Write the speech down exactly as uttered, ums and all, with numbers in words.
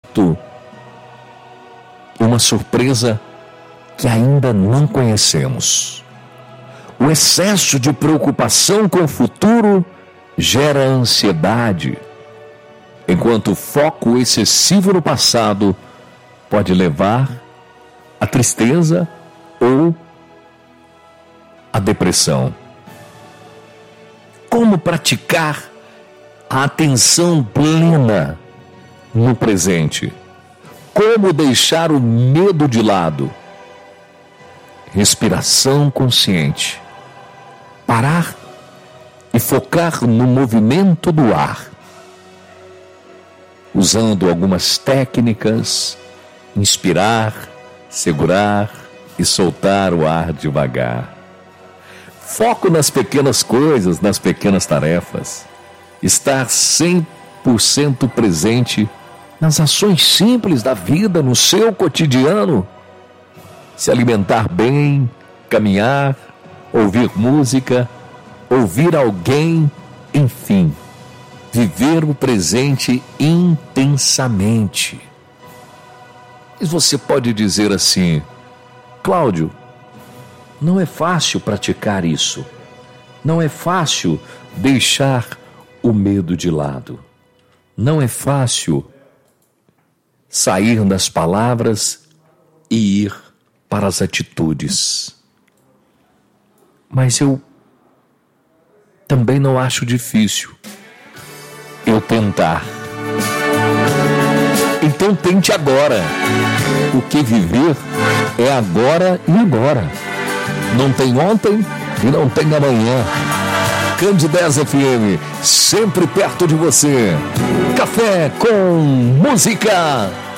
impacto, uma surpresa que ainda não conhecemos. O excesso de preocupação com o futuro gera ansiedade, enquanto o foco excessivo no passado pode levar à tristeza ou à depressão. Como praticar a atenção plena no presente? Como deixar o medo de lado? Respiração consciente. Parar e focar no movimento do ar. Usando algumas técnicas, inspirar, segurar e soltar o ar devagar. Foco nas pequenas coisas, nas pequenas tarefas. Estar cem por cento presente nas ações simples da vida, no seu cotidiano. Se alimentar bem, caminhar, ouvir música, ouvir alguém, enfim, viver o presente intensamente. E você pode dizer assim: Cláudio, não é fácil praticar isso. Não é fácil deixar o medo de lado. Não é fácil sair das palavras e ir para as atitudes. Mas eu também não acho difícil eu tentar. Então tente agora. O que viver é agora e agora. Não tem ontem e não tem amanhã. Candidez F M, sempre perto de você. Café com música.